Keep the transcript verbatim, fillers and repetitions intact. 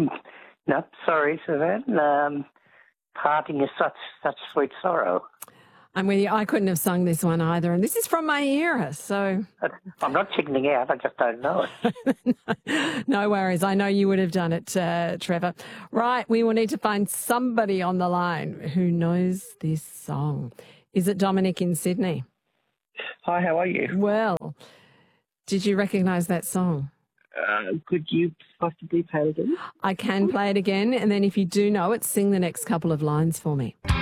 No, sorry, Suzanne. Um, parting is such such sweet sorrow. I'm with you. I couldn't have sung this one either. And this is from my era, so... I'm not chickening out. I just don't know it. No worries. I know you would have done it, uh, Trevor. Right, we will need to find somebody on the line who knows this song. Is it Dominic in Sydney? Hi, how are you? Well, did you recognise that song? Uh, could you possibly play it again? I can play it again, and then if you do know it, sing the next couple of lines for me.